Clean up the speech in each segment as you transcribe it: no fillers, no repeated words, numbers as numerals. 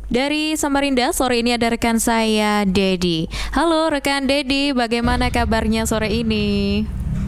Dari Samarinda, sore ini ada rekan saya, Dedi. Halo rekan Dedi, bagaimana kabarnya sore ini?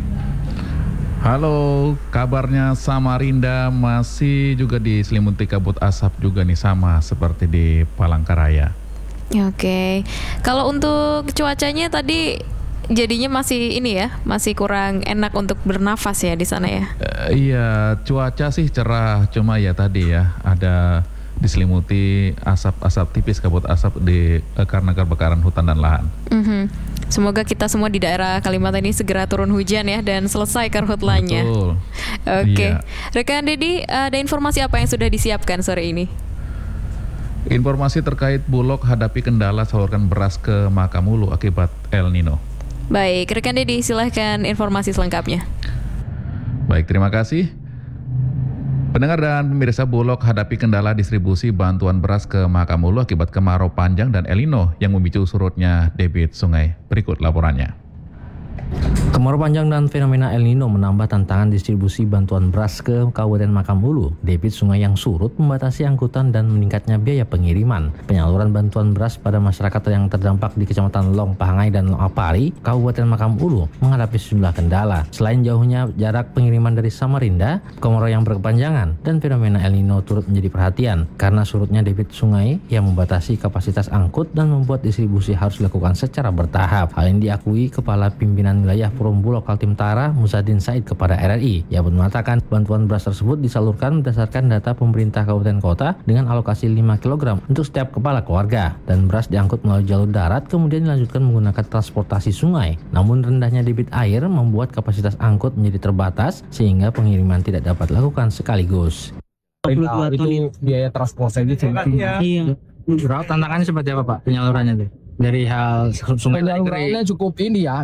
Halo, kabarnya Samarinda masih juga diselimuti kabut asap juga nih, sama seperti di Palangkaraya. Oke, kalau untuk cuacanya tadi jadinya masih ini ya, masih kurang enak untuk bernafas ya di sana ya? Iya, cuaca sih cerah, cuma ya tadi ya ada diselimuti asap-asap tipis, kabut asap karena kebakaran hutan dan lahan. Semoga kita semua di daerah Kalimantan ini segera turun hujan ya dan selesai karhutlanya. Betul. Oke, Iya. rekan Dedi, ada informasi apa yang sudah disiapkan sore ini? Informasi terkait Bulog hadapi kendala salurkan beras ke Makamulu akibat El Nino. Baik, rekan Dedi, silahkan informasi selengkapnya. Baik, terima kasih. Pendengar dan pemirsa, Bulog hadapi kendala distribusi bantuan beras ke Makamulu akibat kemarau panjang dan El Nino yang memicu surutnya debit sungai. Berikut laporannya. Kemarau panjang dan fenomena El Nino menambah tantangan distribusi bantuan beras ke Kabupaten Makamulu. Debit sungai yang surut membatasi angkutan dan meningkatnya biaya pengiriman. Penyaluran bantuan beras pada masyarakat yang terdampak di Kecamatan Long Pahangai dan Long Apari, Kabupaten Makamulu menghadapi sejumlah kendala. Selain jauhnya jarak pengiriman dari Samarinda, kemarau yang berkepanjangan dan fenomena El Nino turut menjadi perhatian karena surutnya debit sungai yang membatasi kapasitas angkut dan membuat distribusi harus dilakukan secara bertahap. Hal ini diakui Kepala Pimpinan Wilayah Forum Bulog Kaltim Utara Musadin Said kepada RRI. Ia pun mengatakan bantuan beras tersebut disalurkan berdasarkan data pemerintah kabupaten kota dengan alokasi 5 kg untuk setiap kepala keluarga, dan beras diangkut melalui jalur darat kemudian dilanjutkan menggunakan transportasi sungai. Namun rendahnya debit air membuat kapasitas angkut menjadi terbatas sehingga pengiriman tidak dapat dilakukan sekaligus. Itu biaya transportasi tinggi. Iya. Tantangannya seperti apa Pak penyalurannya tuh? Dari hal sungai Penyalurannya cukup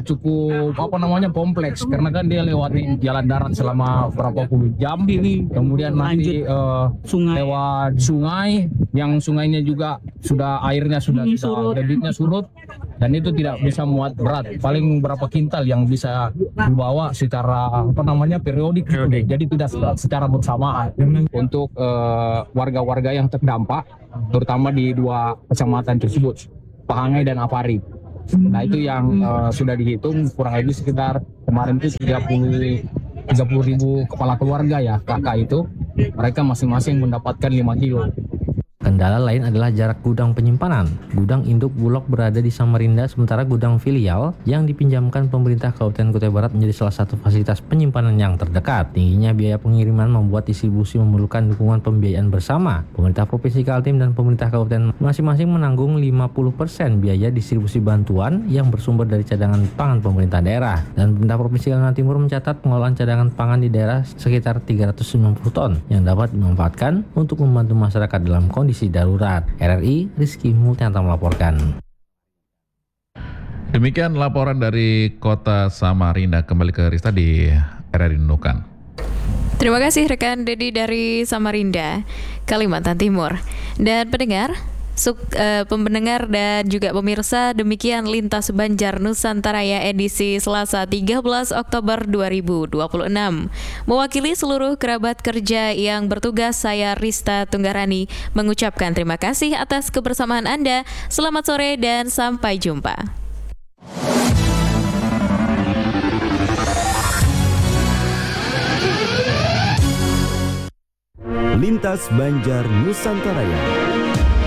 kompleks karena kan dia lewati jalan darat selama berapa puluh jam, kemudian nanti sungai. lewat sungai yang sungainya juga airnya sudah debitnya surut, dan itu tidak bisa muat berat, paling berapa kintal yang bisa dibawa secara periodik. Jadi tidak secara bersamaan untuk warga-warga yang terdampak, terutama di dua kecamatan tersebut, Pahangai dan Apari. Nah itu yang sudah dihitung kurang lebih sekitar kemarin itu 30 ribu kepala keluarga ya, kakak itu mereka masing-masing mendapatkan 5 kilo. Kendala lain adalah jarak gudang penyimpanan. Gudang induk Bulog berada di Samarinda, sementara gudang filial yang dipinjamkan pemerintah Kabupaten Kutai Barat menjadi salah satu fasilitas penyimpanan yang terdekat. Tingginya biaya pengiriman membuat distribusi memerlukan dukungan pembiayaan bersama. Pemerintah Provinsi Kaltim dan pemerintah Kabupaten masing-masing menanggung 50% biaya distribusi bantuan yang bersumber dari cadangan pangan pemerintah daerah. Dan pemerintah Provinsi Kalimantan Timur mencatat pengelolaan cadangan pangan di daerah sekitar 390 ton yang dapat dimanfaatkan untuk membantu masyarakat dalam kondisi darurat. RRI Rizky Multianto melaporkan. Demikian laporan dari Kota Samarinda. Kembali ke Rista di RRI Nunukan. Terima kasih rekan Dedi dari Samarinda, Kalimantan Timur. Dan pendengar dan juga pemirsa, demikian Lintas Banjar Nusantaraya edisi Selasa 13 Oktober 2026. Mewakili seluruh kerabat kerja yang bertugas, saya Rista Tunggarani mengucapkan terima kasih atas kebersamaan Anda. Selamat sore dan sampai jumpa. Lintas Banjar Nusantaraya.